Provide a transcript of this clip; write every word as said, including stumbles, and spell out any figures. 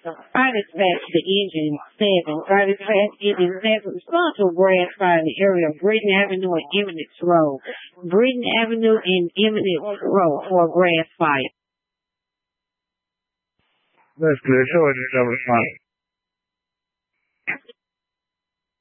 I dispatched the engine seven. I dispatched engine seven. Responsible grass fire in the area of Britain Avenue and Eminence Road. Britain Avenue and Eminence Road for a grass fire. That's clear. Show it in the number five.